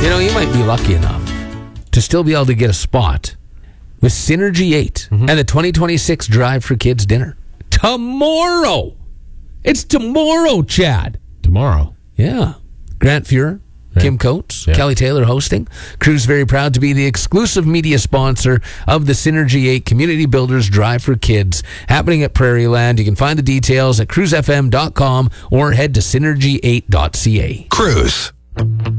You know, you might be lucky enough to still be able to get a spot with Synergy 8 and the 2026 Drive for Kids dinner. Tomorrow! It's tomorrow, Chad. Tomorrow. Yeah. Grant Fuhrer, Kim Coates, Kelly Taylor hosting. Crew's very proud to be the exclusive media sponsor of the Synergy 8 Community Builders Drive for Kids happening at Prairie Land. You can find the details at cruisefm.com or head to synergy8.ca. Cruise.